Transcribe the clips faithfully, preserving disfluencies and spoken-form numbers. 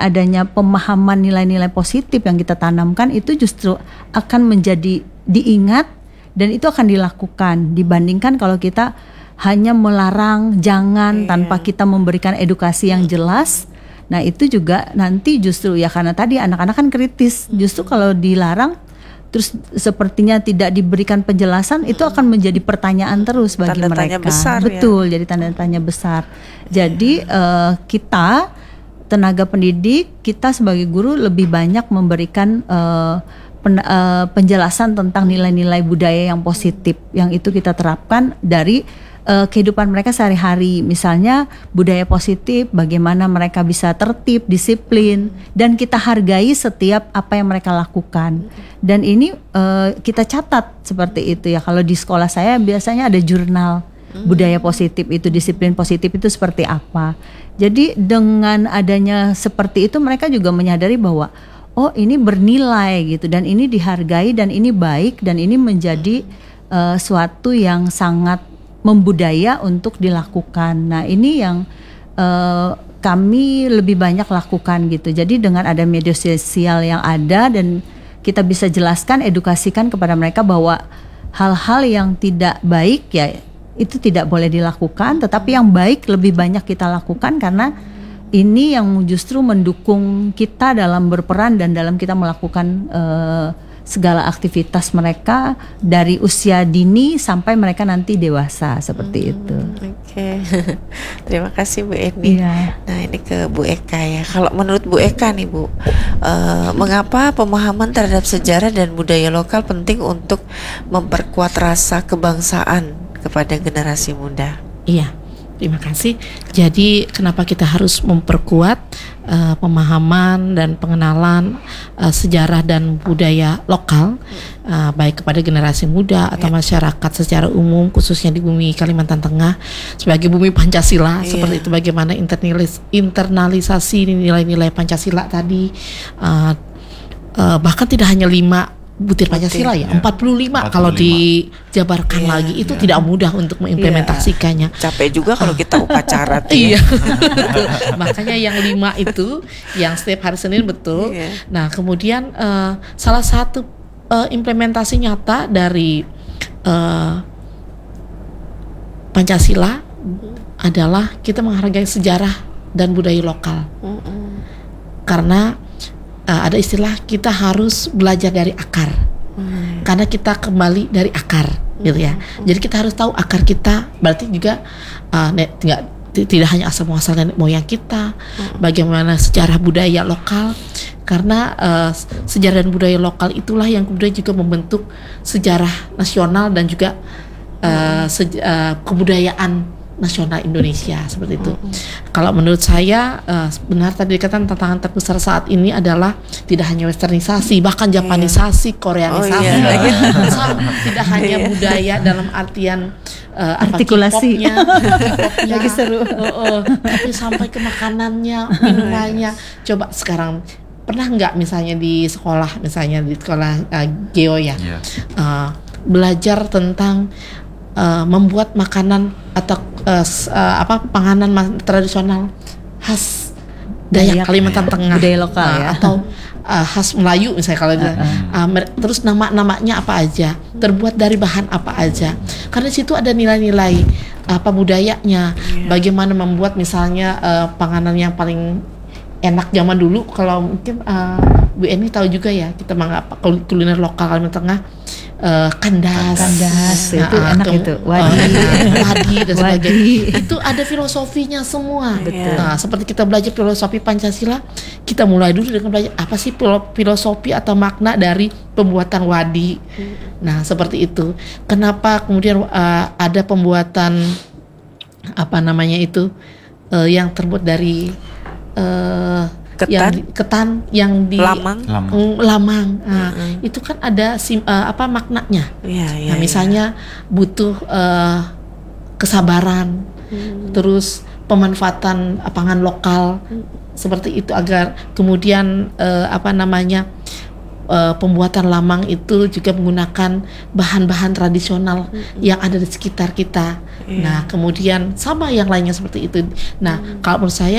adanya pemahaman nilai-nilai positif yang kita tanamkan itu justru akan menjadi diingat dan itu akan dilakukan dibandingkan kalau kita hanya melarang jangan, iya, tanpa kita memberikan edukasi yang jelas. Nah itu juga nanti justru ya karena tadi anak-anak kan kritis, justru kalau dilarang terus sepertinya tidak diberikan penjelasan, itu akan menjadi pertanyaan terus bagi tanda mereka. Tanya besar, betul, ya? Jadi tanda tanya besar. Jadi uh, kita tenaga pendidik, kita sebagai guru lebih banyak memberikan uh, pen, uh, penjelasan tentang nilai-nilai budaya yang positif, yang itu kita terapkan dari Uh, kehidupan mereka sehari-hari, misalnya budaya positif, bagaimana mereka bisa tertib, disiplin, dan kita hargai setiap apa yang mereka lakukan. Dan ini uh, kita catat seperti itu ya. Kalau di sekolah saya biasanya ada jurnal budaya positif itu, disiplin positif itu seperti apa. Jadi dengan adanya seperti itu mereka juga menyadari bahwa oh ini bernilai gitu, dan ini dihargai, dan ini baik, dan ini menjadi uh, suatu yang sangat membudaya untuk dilakukan. Nah ini yang uh, kami lebih banyak lakukan gitu. Jadi dengan ada media sosial yang ada dan kita bisa jelaskan, edukasikan kepada mereka bahwa hal-hal yang tidak baik ya itu tidak boleh dilakukan, tetapi yang baik lebih banyak kita lakukan karena ini yang justru mendukung kita dalam berperan dan dalam kita melakukan uh, segala aktivitas mereka dari usia dini sampai mereka nanti dewasa seperti hmm, itu. Oke, okay. Terima kasih Bu Eni. Iya. Nah ini ke Bu Eka ya. Kalau menurut Bu Eka nih Bu, uh, mengapa pemahaman terhadap sejarah dan budaya lokal penting untuk memperkuat rasa kebangsaan kepada generasi muda? Iya. Terima kasih. Jadi kenapa kita harus memperkuat uh, pemahaman dan pengenalan uh, sejarah dan budaya lokal uh, baik kepada generasi muda atau yeah. masyarakat secara umum, khususnya di bumi Kalimantan Tengah sebagai bumi Pancasila, yeah. seperti itu, bagaimana internalis, internalisasi nilai-nilai Pancasila tadi, uh, uh, bahkan tidak hanya lima butir Pancasila ya, ya. empat puluh lima kalau dijabarkan yeah. lagi itu yeah. tidak mudah untuk mengimplementasikannya. Yeah. Capek juga kalau kita upacara tuh. Iya. Makanya yang lima itu yang setiap hari Senin betul. Yeah. Nah, kemudian uh, salah satu uh, implementasi nyata dari uh, Pancasila mm-hmm. adalah kita menghargai sejarah dan budaya lokal. Mm-hmm. Karena Uh, ada istilah kita harus belajar dari akar, hmm. karena kita kembali dari akar, hmm. gitu ya. Jadi kita harus tahu akar kita, berarti juga uh, ne- tidak, tidak hanya asal muasal nenek moyang kita, hmm. bagaimana sejarah budaya lokal, karena uh, sejarah dan budaya lokal itulah yang kemudian juga membentuk sejarah nasional dan juga uh, sej- uh, kebudayaan nasional Indonesia seperti itu. Mm-hmm. Kalau menurut saya uh, benar tadi dikatakan tantangan terbesar saat ini adalah tidak hanya westernisasi, bahkan Japanisasi, yeah. Koreanisasi, oh, yeah. Sama, tidak hanya yeah. budaya dalam artian uh, artikulasi, K-popnya, lagi seru, uh, uh, tapi sampai ke makanannya, minumannya. Coba sekarang pernah nggak misalnya di sekolah, misalnya di sekolah uh, Geo ya, yeah. uh, belajar tentang Uh, membuat makanan atau uh, uh, apa panganan ma- tradisional khas Dayak Kalimantan iya. Tengah, budaya lokal uh, ya, atau uh, khas Melayu misalnya kalau uh-uh. uh, mer- terus nama-namanya apa aja, terbuat dari bahan apa aja, karena di situ ada nilai-nilai apa budayanya, yeah. bagaimana membuat misalnya uh, panganan yang paling enak zaman dulu. Kalau mungkin uh, Bu Eni tahu juga ya, kita mengapa kuliner lokal Kalimantan Tengah, uh, kandas, kandas nah, itu enak ke, itu, wadi, uh, wadi dan sebagainya. Wadi. Itu ada filosofinya semua. Betul. Nah, seperti kita belajar filosofi Pancasila, kita mulai dulu dengan belajar apa sih filosofi atau makna dari pembuatan wadi. Hmm. Nah, seperti itu. Kenapa kemudian uh, ada pembuatan apa namanya itu uh, yang terbuat dari Uh, ketan yang di, ketan yang di lamang, lamang. Mm, lamang. Nah, mm-hmm. itu kan ada sim, uh, apa maknanya? Ya, ya, nah, misalnya ya. butuh uh, kesabaran, mm. terus pemanfaatan pangan lokal, mm. seperti itu agar kemudian uh, apa namanya uh, pembuatan lamang itu juga menggunakan bahan-bahan tradisional mm-hmm. yang ada di sekitar kita. Yeah. Nah, kemudian sama yang lainnya seperti itu. Nah, mm. kalau menurut saya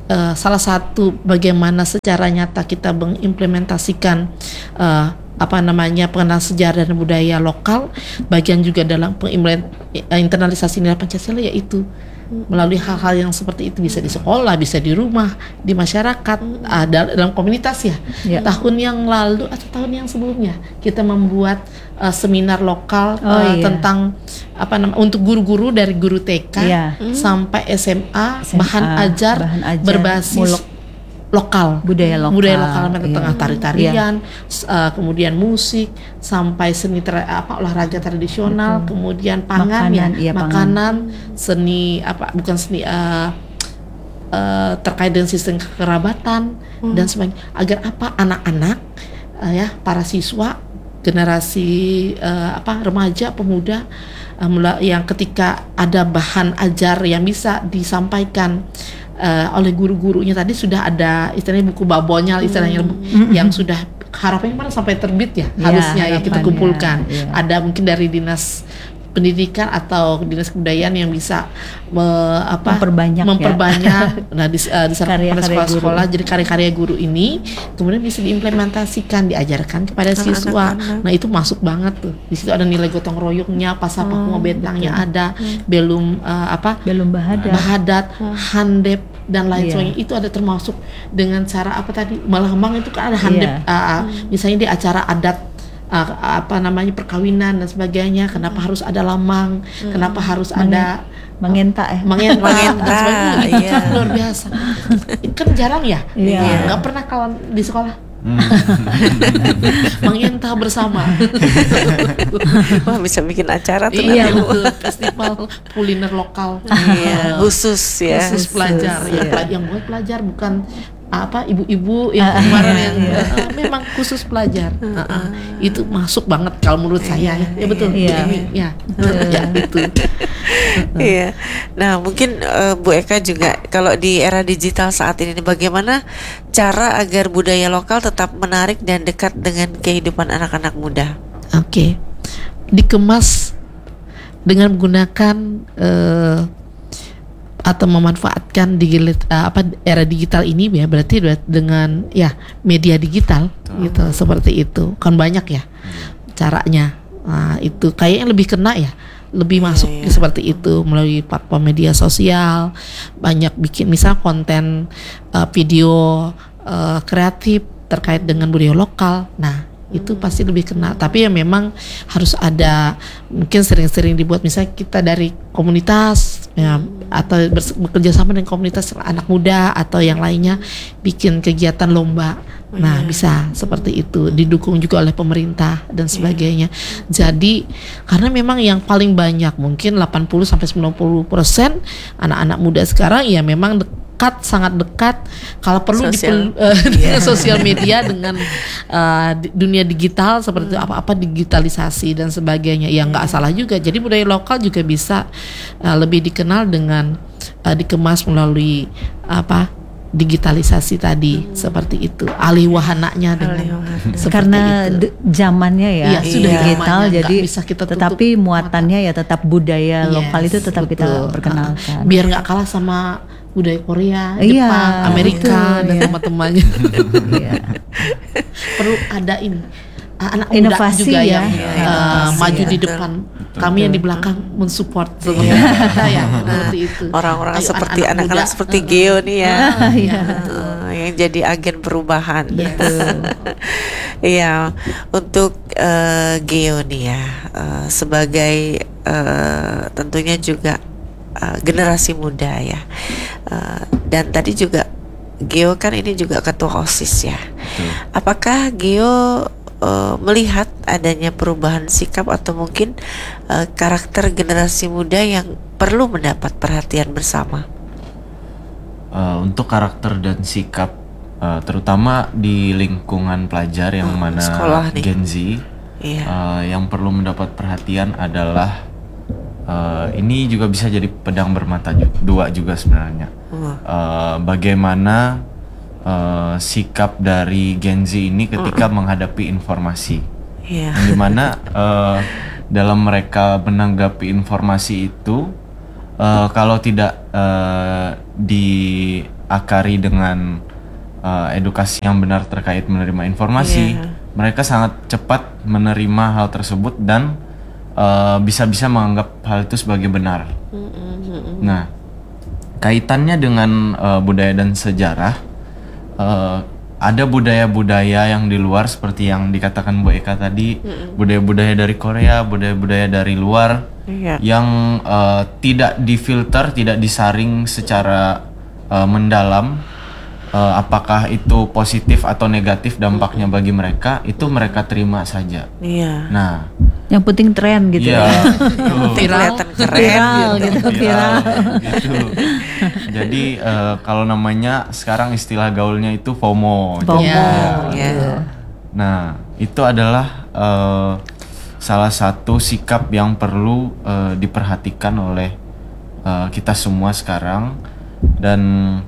uh, salah satu bagaimana secara nyata kita mengimplementasikan uh, apa namanya pengenalan sejarah dan budaya lokal, bagian juga dalam internalisasi nilai Pancasila, yaitu melalui hal-hal yang seperti itu, bisa di sekolah, bisa di rumah, di masyarakat, uh, dalam komunitas ya. Ya. Tahun yang lalu atau tahun yang sebelumnya kita membuat uh, seminar lokal oh, uh, iya. tentang apa namanya untuk guru-guru dari guru T K ya. sampai S M A, S M A bahan ajar, bahan ajar berbasis mulok. lokal, budaya lokal, budaya lokal iya. tengah tari-tarian, iya. uh, kemudian musik, sampai seni ter- apa olahraga tradisional, betul. Kemudian pangan makanan, ya, iya, makanan, pangan. Seni apa bukan seni uh, uh, terkait dengan sistem kekerabatan hmm. dan sebagainya, agar apa anak-anak uh, ya para siswa generasi uh, apa remaja pemuda uh, yang ketika ada bahan ajar yang bisa disampaikan Uh, oleh guru-gurunya tadi sudah ada istilahnya buku babonnya istilahnya mm-hmm. yang sudah harapannya mana sampai terbit ya, ya harusnya ya kita kumpulkan ya. Ada mungkin dari dinas pendidikan atau dinas kebudayaan yang bisa me, apa, memperbanyak, memperbanyak ya. nah di, uh, di pada sekolah-sekolah jadi karya-karya guru ini kemudian bisa diimplementasikan, diajarkan kepada anak, siswa. Anak, anak. Nah itu masuk banget tuh. Di situ ada nilai gotong royongnya, pasal oh, betangnya ada, hmm. belum uh, apa? Belum bahadat, bahadat, hmm. handep dan lain yeah. sebagainya. Itu ada termasuk dengan cara apa tadi? Malahmang itu kan ada handep, yeah. uh, hmm. misalnya di acara adat. Uh, apa namanya perkawinan dan sebagainya, kenapa hmm. harus ada lamang, hmm. kenapa harus Mengen, ada mengenta eh mengenta, mengenta itu iya. kan luar biasa, kan jarang ya, iya. nggak pernah kalau di sekolah mengenta bersama. Wah bisa bikin acara tuh iya betul, festival kuliner lokal iya, khusus ya, khusus pelajar khusus, ya, ya. Yang buat pelajar bukan apa ibu-ibu yang kemarin yang uh, memang khusus pelajar uh, uh, itu masuk banget kalau menurut saya ya, ya betul iya. ya ya betul. Iya. Nah mungkin uh, Bu Eka juga kalau di era digital saat ini bagaimana cara agar budaya lokal tetap menarik dan dekat dengan kehidupan anak-anak muda? Oke, okay. Dikemas dengan menggunakan uh, atau memanfaatkan digital uh, apa era digital ini ya, berarti dengan ya media digital oh. gitu, seperti itu kan banyak ya caranya. Nah, itu kayaknya lebih kena ya, lebih masuk yeah, yeah. seperti itu melalui platform media sosial, banyak bikin misal konten uh, video uh, kreatif terkait dengan budaya lokal. Nah itu pasti lebih kena, tapi ya memang harus ada mungkin sering-sering dibuat, misalnya kita dari komunitas ya, atau bekerja sama dengan komunitas anak muda atau yang lainnya bikin kegiatan lomba. Nah bisa seperti itu, didukung juga oleh pemerintah dan sebagainya. Jadi karena memang yang paling banyak mungkin delapan puluh sampai sembilan puluh persen anak-anak muda sekarang ya memang dekat, sangat dekat kalau perlu sosial, di uh, yeah. sosial media dengan uh, dunia digital seperti hmm. apa-apa digitalisasi dan sebagainya. Ya nggak hmm. salah juga. Jadi budaya lokal juga bisa uh, lebih dikenal dengan uh, dikemas melalui apa digitalisasi tadi hmm. seperti itu, alih wahananya dengan karena d- zamannya ya, ya sudah iya. digital zamannya, jadi bisa kita tetapi muatannya ya tetap budaya yes, lokal itu tetap betul. Kita perkenalkan biar nggak kalah sama budaya Korea, iya, Jepang, Amerika betul, dan iya. teman-temannya. Perlu ada ini anak inovasi muda juga ya, yang ya, uh, inovasi, maju ya. di depan, betul, kami betul. Yang di belakang mensupport seperti iya. kita ya, seperti itu. Orang-orang Ayo, seperti anak-anak, anak-anak muda. seperti Geo nih ya, uh, iya. uh, yang jadi agen perubahan. Betul. Iya, untuk uh, Geo nih ya, uh, sebagai uh, tentunya juga uh, generasi muda ya, uh, dan tadi juga Geo kan ini juga ketua OSIS ya. Hmm. Apakah Geo uh, melihat adanya perubahan sikap atau mungkin uh, karakter generasi muda yang perlu mendapat perhatian bersama? Uh, untuk karakter dan sikap, uh, terutama di lingkungan pelajar yang hmm, mana Gen Z, yeah. uh, yang perlu mendapat perhatian adalah uh, ini juga bisa jadi pedang bermata ju- dua juga sebenarnya. Uh, bagaimana uh, sikap dari Gen Z ini ketika uh. menghadapi informasi, yeah. yang dimana uh, dalam mereka menanggapi informasi itu, uh, kalau tidak uh, di diakari dengan uh, edukasi yang benar terkait menerima informasi, yeah. mereka sangat cepat menerima hal tersebut dan uh, bisa-bisa menganggap hal itu sebagai benar. Mm-hmm. Nah, kaitannya dengan uh, budaya dan sejarah, uh, ada budaya-budaya yang di luar seperti yang dikatakan Bu Eka tadi, mm-hmm. budaya-budaya dari Korea, budaya-budaya dari luar, yeah. yang uh, tidak difilter, tidak disaring secara uh, mendalam. Uh, apakah itu positif atau negatif dampaknya bagi mereka, itu mereka terima saja. Iya. Nah, yang penting tren gitu iya, ya. Kelihatan keren viral gitu. gitu, viral. gitu. Jadi uh, kalau namanya sekarang istilah gaulnya itu FOMO. FOMO. Ya. Ya. Nah, itu adalah uh, salah satu sikap yang perlu uh, diperhatikan oleh uh, kita semua sekarang dan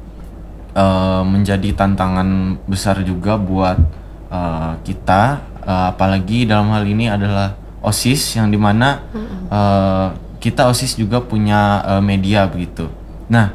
Uh, menjadi tantangan besar juga buat uh, kita, uh, apalagi dalam hal ini adalah OSIS yang dimana uh, kita OSIS juga punya uh, media begitu. Nah,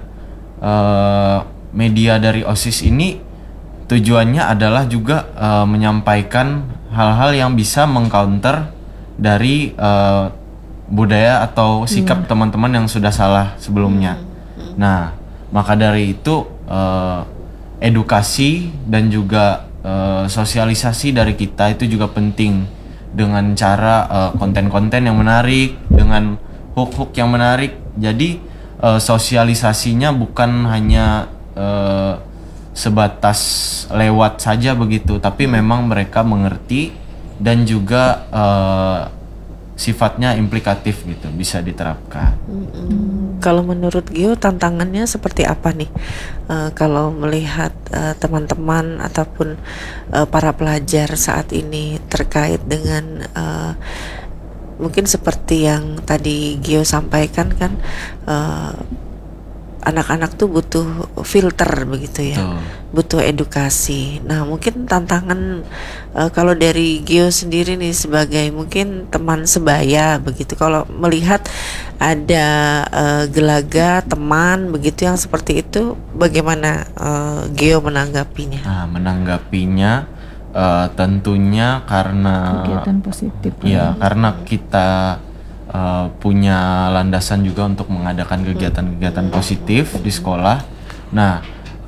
uh, media dari OSIS ini tujuannya adalah juga uh, menyampaikan hal-hal yang bisa mengcounter dari uh, budaya atau sikap hmm. teman-teman yang sudah salah sebelumnya. Hmm. Nah, maka dari itu Uh, edukasi dan juga uh, sosialisasi dari kita itu juga penting dengan cara uh, konten-konten yang menarik, dengan hook-hook yang menarik. Jadi uh, sosialisasinya bukan hanya uh, sebatas lewat saja begitu, tapi memang mereka mengerti dan juga uh, sifatnya implikatif gitu, bisa diterapkan. Mm-mm. Kalau menurut Gio tantangannya seperti apa nih? Uh, kalau melihat uh, teman-teman ataupun uh, para pelajar saat ini terkait dengan uh, mungkin seperti yang tadi Gio sampaikan kan, uh, anak-anak tuh butuh filter begitu ya, oh. butuh edukasi. Nah mungkin tantangan uh, kalau dari Gio sendiri nih sebagai mungkin teman sebaya begitu, kalau melihat ada uh, gelaga teman begitu yang seperti itu, bagaimana uh, Gio menanggapinya? Nah, menanggapinya uh, tentunya karena kegiatan positif. Ya, hmm. karena kita Uh, punya landasan juga untuk mengadakan kegiatan-kegiatan positif di sekolah. Nah,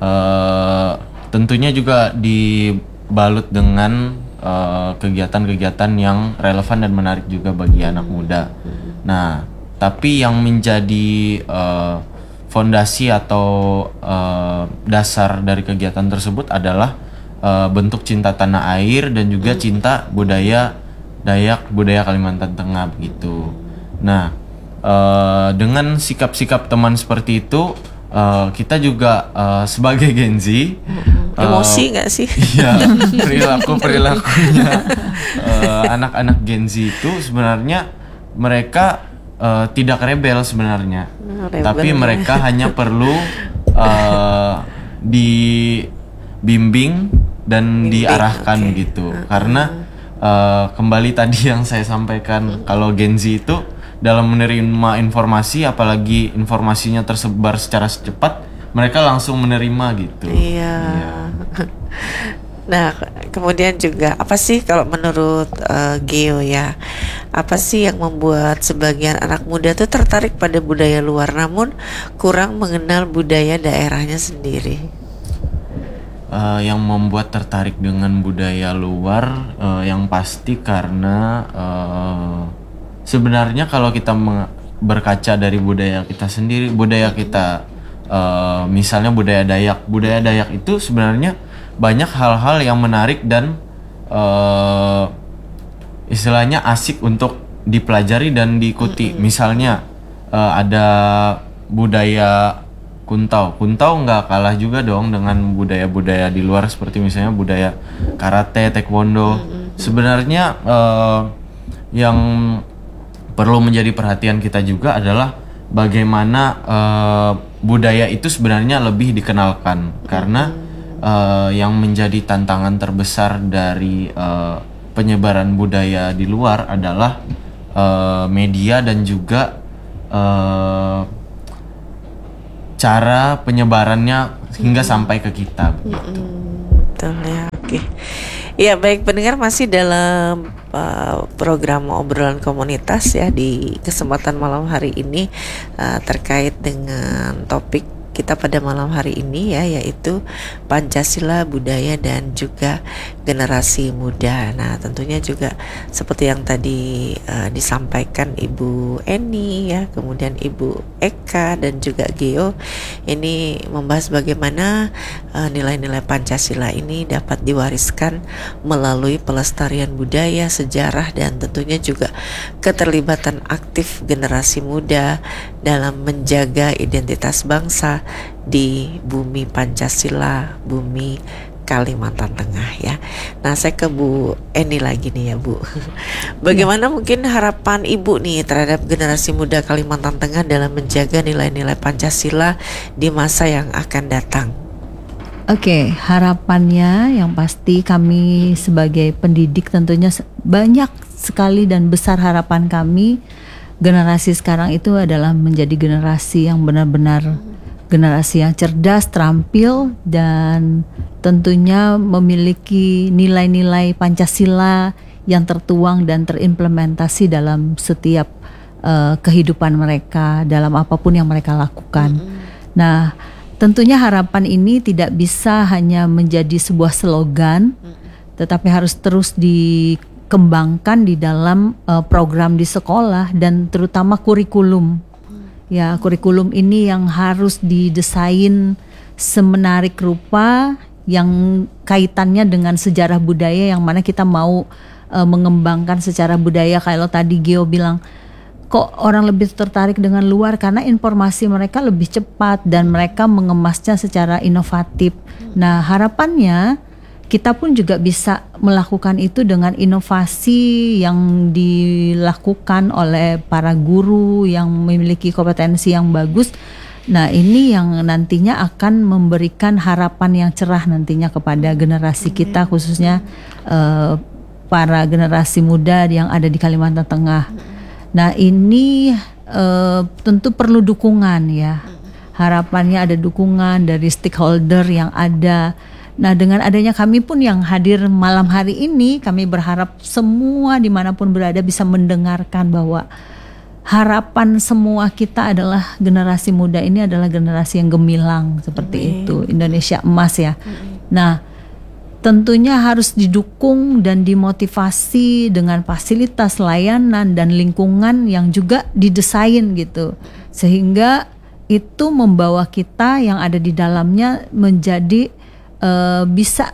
uh, tentunya juga dibalut dengan uh, kegiatan-kegiatan yang relevan dan menarik juga bagi anak muda. Nah, tapi yang menjadi uh, fondasi atau uh, dasar dari kegiatan tersebut adalah uh, bentuk cinta tanah air dan juga cinta budaya Dayak, budaya Kalimantan Tengah begitu. Nah, uh, dengan sikap-sikap teman seperti itu, uh, kita juga uh, sebagai Gen Z, uh, emosi nggak sih? Iya, perilaku perilakunya uh, anak-anak Gen Z itu sebenarnya mereka uh, tidak rebel sebenarnya, rebel tapi mereka hanya perlu uh, dibimbing dan Bimbing, diarahkan okay. gitu, uh-huh. karena uh, kembali tadi yang saya sampaikan, uh-huh. kalau Gen Z itu dalam menerima informasi, apalagi informasinya tersebar secara cepat, mereka langsung menerima gitu. Iya. iya. Nah, kemudian juga apa sih kalau menurut uh, Gio ya, apa sih yang membuat sebagian anak muda tuh tertarik pada budaya luar, namun kurang mengenal budaya daerahnya sendiri? Uh, yang membuat tertarik dengan budaya luar, uh, yang pasti karena uh, sebenarnya kalau kita berkaca dari budaya kita sendiri, budaya kita uh, misalnya budaya Dayak, budaya Dayak itu sebenarnya banyak hal-hal yang menarik dan uh, istilahnya asik untuk dipelajari dan diikuti. Mm-hmm. Misalnya uh, ada budaya Kuntau, Kuntau nggak kalah juga dong dengan budaya-budaya di luar seperti misalnya budaya karate, taekwondo. Mm-hmm. Sebenarnya uh, yang perlu menjadi perhatian kita juga adalah bagaimana uh, budaya itu sebenarnya lebih dikenalkan, karena uh, yang menjadi tantangan terbesar dari uh, penyebaran budaya di luar adalah uh, media dan juga uh, cara penyebarannya hingga hmm. sampai ke kita. Begitu. Hmm, betul ya, oke. Okay. Ya baik pendengar, masih dalam uh, program obrolan komunitas ya di kesempatan malam hari ini uh, terkait dengan topik kita pada malam hari ini ya, yaitu Pancasila, budaya dan juga generasi muda. Nah tentunya juga seperti yang tadi uh, disampaikan Ibu Eni ya, kemudian Ibu Eka dan juga Geo, ini membahas bagaimana uh, nilai-nilai Pancasila ini dapat diwariskan melalui pelestarian budaya, sejarah dan tentunya juga keterlibatan aktif generasi muda dalam menjaga identitas bangsa di bumi Pancasila, bumi Kalimantan Tengah ya. Nah saya ke Bu Eni lagi nih ya Bu. Bagaimana ya. mungkin harapan Ibu nih terhadap generasi muda Kalimantan Tengah dalam menjaga nilai-nilai Pancasila di masa yang akan datang? Oke, harapannya yang pasti kami sebagai pendidik tentunya banyak sekali dan besar harapan kami. Generasi sekarang itu adalah menjadi generasi yang benar-benar generasi yang cerdas, terampil, dan tentunya memiliki nilai-nilai Pancasila yang tertuang dan terimplementasi dalam setiap uh, kehidupan mereka, dalam apapun yang mereka lakukan. Mm-hmm. Nah, tentunya harapan ini tidak bisa hanya menjadi sebuah slogan, mm-hmm. tetapi harus terus dikembangkan di dalam uh, program di sekolah dan terutama kurikulum. Ya, kurikulum ini yang harus didesain semenarik rupa yang kaitannya dengan sejarah budaya yang mana kita mau uh, mengembangkan secara budaya. Kalau tadi Geo bilang, kok orang lebih tertarik dengan luar karena informasi mereka lebih cepat dan mereka mengemasnya secara inovatif. Nah, harapannya kita pun juga bisa melakukan itu dengan inovasi yang dilakukan oleh para guru yang memiliki kompetensi yang bagus. Nah, ini yang nantinya akan memberikan harapan yang cerah nantinya kepada generasi kita, khususnya uh, para generasi muda yang ada di Kalimantan Tengah. Nah, ini uh, tentu perlu dukungan ya. Harapannya ada dukungan dari stakeholder yang ada. Nah, dengan adanya kami pun yang hadir malam hari ini, kami berharap semua dimanapun berada bisa mendengarkan bahwa harapan semua kita adalah generasi muda ini adalah generasi yang gemilang seperti Amin. Itu, Indonesia emas ya. Amin. Nah, tentunya harus didukung dan dimotivasi dengan fasilitas layanan dan lingkungan yang juga didesain gitu, sehingga itu membawa kita yang ada di dalamnya menjadi Uh, bisa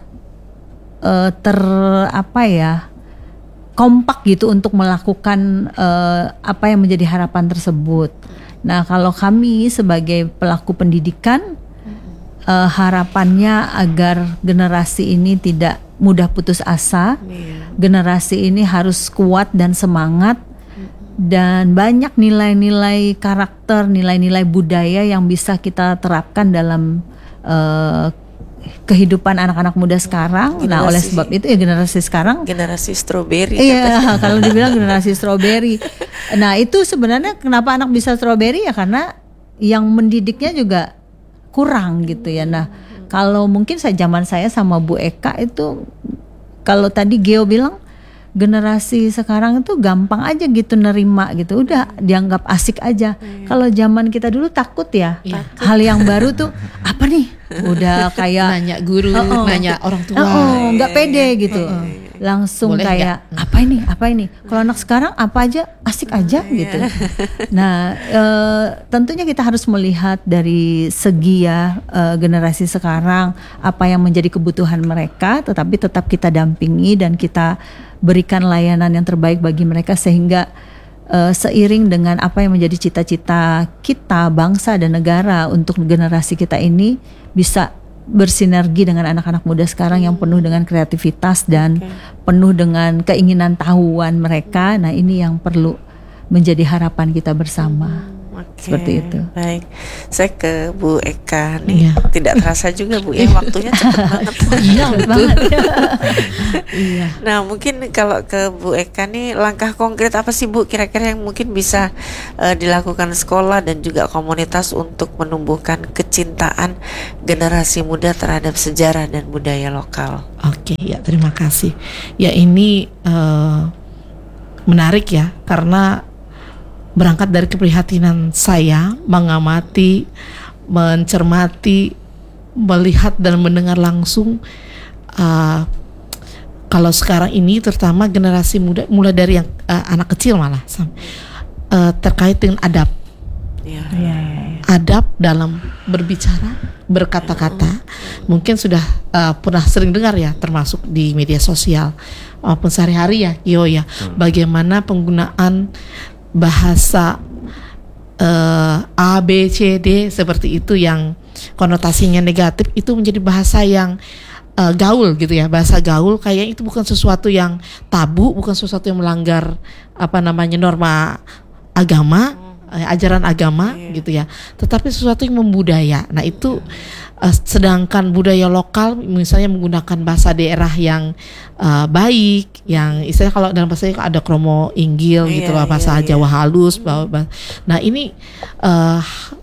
uh, ter apa ya kompak gitu untuk melakukan uh, apa yang menjadi harapan tersebut. Nah, kalau kami sebagai pelaku pendidikan uh, harapannya agar generasi ini tidak mudah putus asa, generasi ini harus kuat dan semangat dan banyak nilai-nilai karakter, nilai-nilai budaya yang bisa kita terapkan dalam uh, kehidupan anak-anak muda sekarang. Generasi, nah oleh sebab itu ya generasi sekarang generasi stroberi. Iya, kalau dibilang generasi stroberi. Nah itu sebenarnya kenapa anak bisa stroberi ya karena yang mendidiknya juga kurang gitu ya. Nah kalau mungkin saya zaman saya sama Bu Eka itu, kalau tadi Geo bilang generasi sekarang itu gampang aja gitu nerima gitu, udah dianggap asik aja. Hmm. Kalau zaman kita dulu takut ya, ya. Hal yang baru tuh apa nih? Udah kayak nanya guru, oh, oh. nanya orang tua, oh, oh, nggak pede gitu, oh, oh. langsung boleh kayak gak? apa ini, apa ini? Kalau anak sekarang apa aja asik aja oh, gitu. Yeah. Nah, e, tentunya kita harus melihat dari segi ya e, generasi sekarang apa yang menjadi kebutuhan mereka, tetapi tetap kita dampingi dan kita berikan layanan yang terbaik bagi mereka sehingga uh, seiring dengan apa yang menjadi cita-cita kita, bangsa dan negara untuk generasi kita ini bisa bersinergi dengan anak-anak muda sekarang yang penuh dengan kreativitas dan okay. penuh dengan keinginan tahuan mereka. Nah, ini yang perlu menjadi harapan kita bersama. Okay, seperti itu. Baik, saya ke Bu Eka nih. Iya. Tidak terasa juga Bu ya, waktunya cepat banget. Iya banget. Iya. Nah mungkin kalau ke Bu Eka nih, langkah konkret apa sih Bu kira-kira yang mungkin bisa uh, dilakukan sekolah dan juga komunitas untuk menumbuhkan kecintaan generasi muda terhadap sejarah dan budaya lokal? Oke, ya terima kasih. Ya ini uh, menarik ya, karena berangkat dari keprihatinan saya mengamati, mencermati, melihat dan mendengar langsung uh, kalau sekarang ini terutama generasi muda, mulai dari yang uh, anak kecil malah uh, terkait dengan adab. Ya. Ya. Adab dalam berbicara, berkata-kata, mungkin sudah uh, pernah sering dengar ya, termasuk di media sosial maupun sehari-hari ya, yo ya, hmm. bagaimana penggunaan bahasa uh, A, B, C, D seperti itu yang konotasinya negatif itu menjadi bahasa yang uh, gaul gitu ya, bahasa gaul, kayak itu bukan sesuatu yang tabu, bukan sesuatu yang melanggar apa namanya norma agama, ajaran agama yeah. gitu ya, tetapi sesuatu yang membudaya. Nah itu uh, sedangkan budaya lokal misalnya menggunakan bahasa daerah yang uh, baik, yang istilahnya kalau dalam bahasa ada kromo inggil yeah, gitu lah, bahasa yeah, Jawa yeah. halus. Mm. Nah ini uh,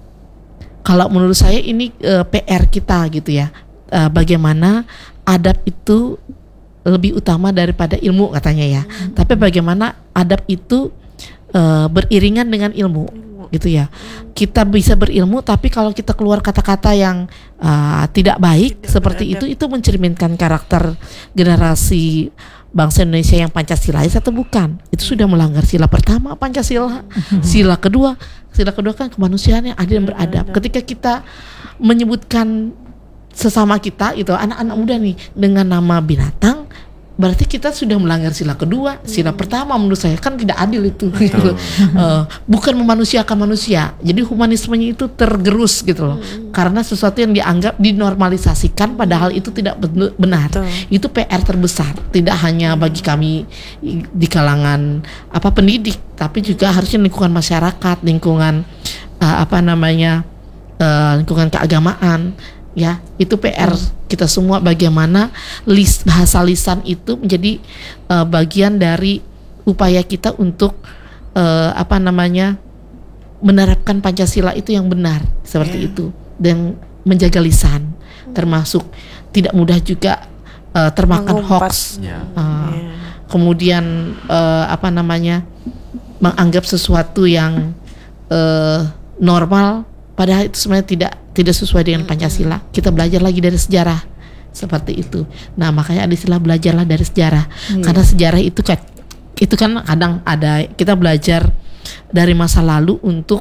kalau menurut saya ini uh, P R kita gitu ya, uh, bagaimana adab itu lebih utama daripada ilmu katanya ya, mm. tapi bagaimana adab itu Uh, beriringan dengan ilmu, ilmu gitu ya. Kita bisa berilmu tapi kalau kita keluar kata-kata yang uh, tidak baik tidak seperti beradab. itu itu mencerminkan karakter generasi bangsa Indonesia yang Pancasilais atau bukan. Itu sudah melanggar sila pertama Pancasila. Sila kedua, sila kedua kan kemanusiaan yang adil dan beradab. Ketika kita menyebutkan sesama kita itu anak-anak muda nih dengan nama binatang, berarti kita sudah melanggar sila kedua. Sila hmm. pertama menurut saya kan tidak adil itu gitu. uh, bukan memanusiakan manusia, jadi humanismenya itu tergerus gitu loh, hmm. karena sesuatu yang dianggap dinormalisasikan padahal itu tidak benar. Betul. Itu P R terbesar, tidak hanya bagi kami di kalangan apa pendidik, tapi juga harusnya lingkungan masyarakat, lingkungan uh, apa namanya uh, lingkungan keagamaan. Ya, itu P R hmm. kita semua, bagaimana lis, bahasa lisan itu menjadi uh, bagian dari upaya kita untuk uh, apa namanya menerapkan Pancasila itu yang benar seperti yeah. itu, dan menjaga lisan, hmm. termasuk tidak mudah juga uh, termakan Mengumpat. hoax, yeah. Uh, yeah. kemudian uh, apa namanya menganggap sesuatu yang uh, normal padahal itu sebenarnya tidak tidak sesuai dengan Pancasila. Kita belajar lagi dari sejarah seperti itu. Nah makanya ada istilah belajarlah dari sejarah, yeah. karena sejarah itu kan itu kan kadang ada kita belajar dari masa lalu untuk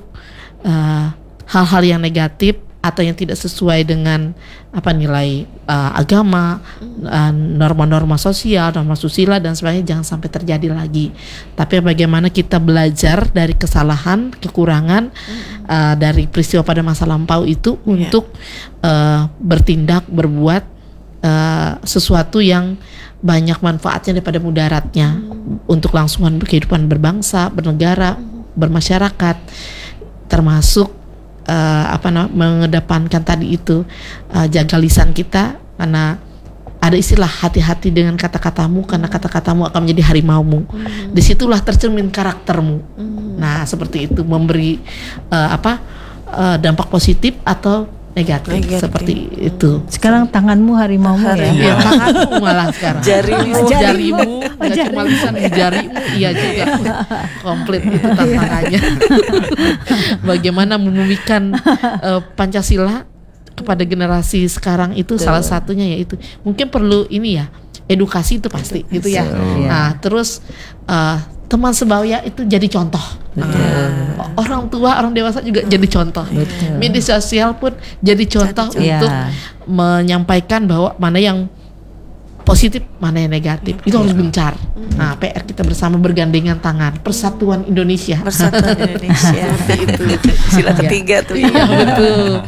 uh, hal-hal yang negatif atau yang tidak sesuai dengan apa nilai uh, agama, uh, norma-norma sosial, norma susila dan sebagainya, jangan sampai terjadi lagi. Tapi bagaimana kita belajar dari kesalahan, kekurangan uh, dari peristiwa pada masa lampau itu yeah. untuk uh, bertindak, berbuat uh, sesuatu yang banyak manfaatnya daripada mudaratnya mm. untuk langsungan kehidupan berbangsa, bernegara, mm. bermasyarakat, termasuk Uh, apa namanya mengedepankan tadi itu uh, jaga lisan kita, karena ada istilah hati-hati dengan kata-katamu karena kata-katamu akan menjadi harimaumu. Hmm. Disitulah tercermin karaktermu. Hmm. Nah seperti itu, memberi uh, apa uh, dampak positif atau negatif, negatif. Seperti itu. Sekarang tanganmu harimaumu ya? Ya tanganmu malah sekarang. Jarimu, jarimu, nggak cuma lisan, jarimu, iya juga. Komplit itu tantangannya. Bagaimana menumikan uh, Pancasila kepada generasi sekarang itu Betul. Salah satunya yaitu mungkin perlu ini ya, edukasi itu pasti edukasi. Gitu ya. So, nah terus uh, teman sebaya itu jadi contoh. Uh, orang tua, orang dewasa juga jadi contoh. Betul. Media sosial pun jadi contoh jadi, untuk ya. menyampaikan bahwa mana yang positif, mana yang negatif. Itu harus gencar. Nah, P R kita bersama bergandengan tangan. Persatuan Indonesia. Persatuan Indonesia. Itu sila ketiga tuh. Iya, betul.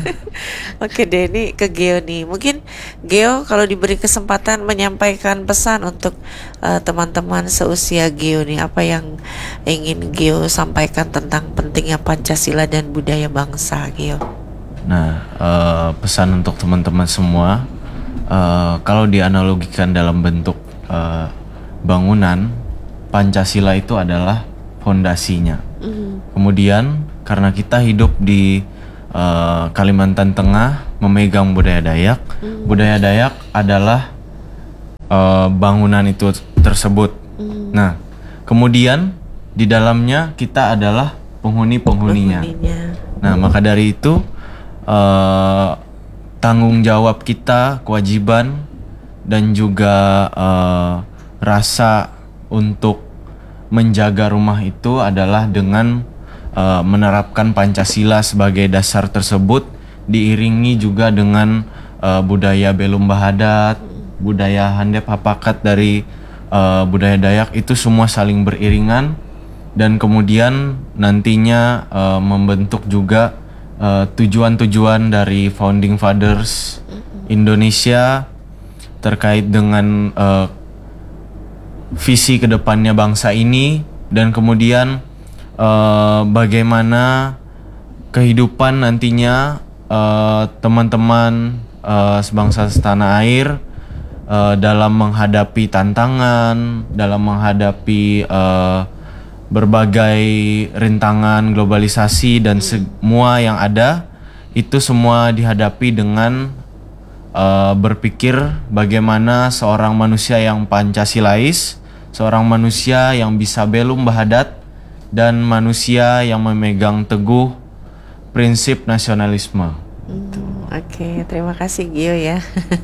Oke deh, ini ke Geo nih. Mungkin Geo kalau diberi kesempatan menyampaikan pesan untuk uh, teman-teman seusia Geo nih, apa yang ingin Geo sampaikan tentang pentingnya Pancasila dan budaya bangsa, Geo? Nah, uh, pesan untuk teman-teman semua, uh, kalau dianalogikan dalam bentuk uh, bangunan, Pancasila itu adalah fondasinya. Mm. Kemudian karena kita hidup di uh, Kalimantan Tengah, memegang budaya Dayak, mm. budaya Dayak adalah uh, bangunan itu tersebut. Mm. Nah, kemudian di dalamnya kita adalah penghuni-penghuninya. Penghuninya. Nah, maka dari itu Uh, tanggung jawab kita, kewajiban dan juga uh, rasa untuk menjaga rumah itu adalah dengan uh, menerapkan Pancasila sebagai dasar tersebut, diiringi juga dengan uh, budaya Belum Bahadat, budaya Handep Hapakat dari uh, budaya Dayak, itu semua saling beriringan dan kemudian nantinya uh, membentuk juga Uh, tujuan-tujuan dari Founding Fathers Indonesia terkait dengan uh, visi kedepannya bangsa ini, dan kemudian uh, bagaimana kehidupan nantinya uh, teman-teman uh, sebangsa setanah air uh, dalam menghadapi tantangan, dalam menghadapi uh, berbagai rintangan globalisasi dan semua yang ada, itu semua dihadapi dengan uh, berpikir bagaimana seorang manusia yang Pancasilais, seorang manusia yang bisa belum bahadat, dan manusia yang memegang teguh prinsip nasionalisme. Hmm, Oke, okay, terima kasih Gio ya.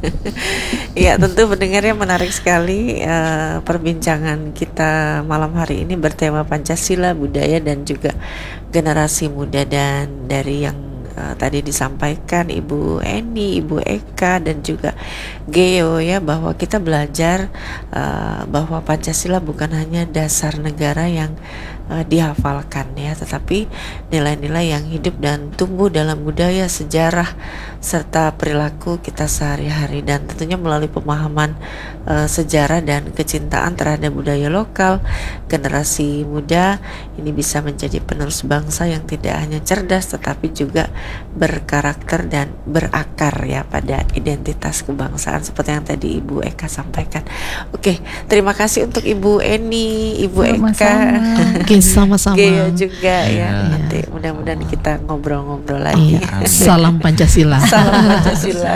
Ya, tentu pendengarnya menarik sekali uh, perbincangan kita malam hari ini bertema Pancasila, budaya dan juga generasi muda. Dan dari yang uh, tadi disampaikan Ibu Eni, Ibu Eka dan juga Geo ya, bahwa kita belajar uh, bahwa Pancasila bukan hanya dasar negara yang uh, dihafalkan ya, tetapi nilai-nilai yang hidup dan tumbuh dalam budaya, sejarah serta perilaku kita sehari-hari. Dan tentunya melalui pemahaman uh, sejarah dan kecintaan terhadap budaya lokal, generasi muda ini bisa menjadi penerus bangsa yang tidak hanya cerdas tetapi juga berkarakter dan berakar ya pada identitas kebangsaan seperti yang tadi Ibu Eka sampaikan. Oke, terima kasih untuk Ibu Eni, Ibu Eka. Oke, sama-sama. Geo juga ya. ya. Nanti mudah-mudahan kita ngobrol-ngobrol lagi. Iya. Salam Pancasila. Salam Pancasila.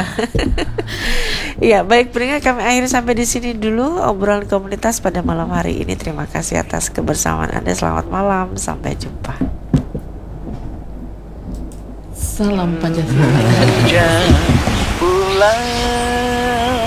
Ya, baik pendengar, kami akhiri sampai di sini dulu obrolan komunitas pada malam hari ini. Terima kasih atas kebersamaan Anda. Selamat malam, sampai jumpa. Salam Pancasila.